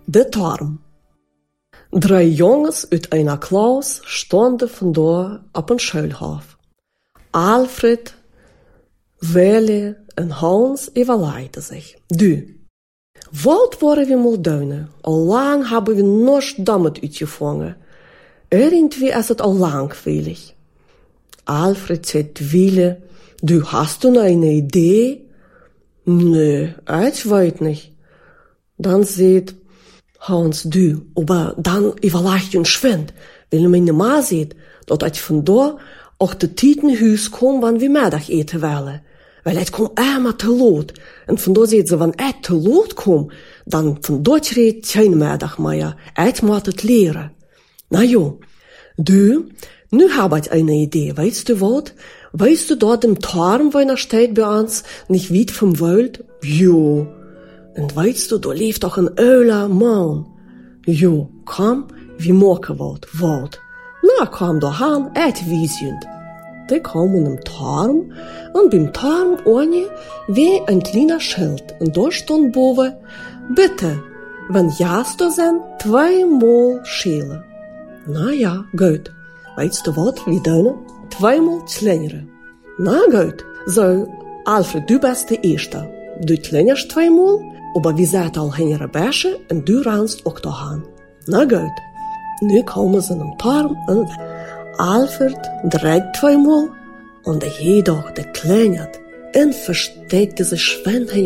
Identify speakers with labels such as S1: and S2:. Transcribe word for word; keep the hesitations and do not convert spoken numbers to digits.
S1: De Turm. Drei jongens uit einer Klaus stonden vandaar op een schuilhof. Alfred, Welle en Hans evalueerden zich. Du, wat waren we mal duinen? Al lang hebben we nog damit uitgevangen. Irgendwie is het al langweilig. Alfred sagt Wille, du, hast du noch eine Idee? Nee, ich weiß nicht. Dann sagt Hans, du, aber dann evalueert je schwind. Weil meine Ma sieht, dat ich von da auch de Tietenhuis kom, wann wir Mittag eten willen. Weil ich kom immer te laat. En van da sieht sie, wenn ich te laat kom, dann von dort redt geen Mittag mehr. Ich muss het leren. Na jo, du, nu hab ich eine Idee, weißt du wat? Weißt du dort im Turm, wo einer steht bei uns, nicht weit vom Wald? Jo. Und weißt du, da lebt doch ein öler Mann. Jo, komm, wir machen wat, wat. Na, komm da han, et wiesend. Die kommen im Turm, und beim Turm ohne wie ein kleiner Schild. Und da stand boven, bitte, wenn Jas da sind, zweimal schälen. Na ja, gut. Weißt du wat, wie deine? Zweimal kleinere. Na gut, so, Alfred, du bist der Erste. Du kleinerst zweimal, aber wir sind al hingere Bäsche und du rennst auch dahin. Na gut. Nu kommen sie in den Turm und Alfred dreht zweimal und der Hedach, der kleinert und versteckt diese Schwände